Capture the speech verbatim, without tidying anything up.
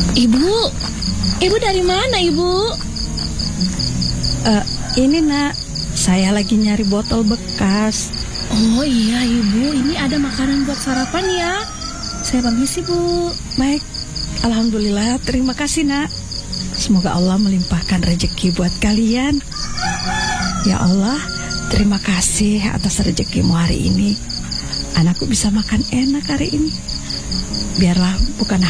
Ibu, ibu dari mana ibu? Uh, ini nak, saya lagi nyari botol bekas. Oh iya ibu, ini ada makanan buat sarapan ya. Saya permisi bu. Baik, alhamdulillah, terima kasih nak. Semoga Allah melimpahkan rezeki buat kalian. Ya Allah, terima kasih atas rezekimu hari ini. Anakku bisa makan enak hari ini. Biarlah bukan